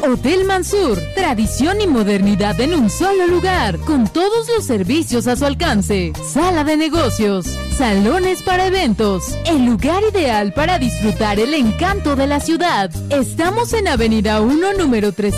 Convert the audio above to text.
Hotel Mansur, tradición y modernidad en un solo lugar, con todos los servicios a su alcance. Sala de negocios, salones para eventos, el lugar ideal para disfrutar el encanto de la ciudad. Estamos en Avenida 1, número 3.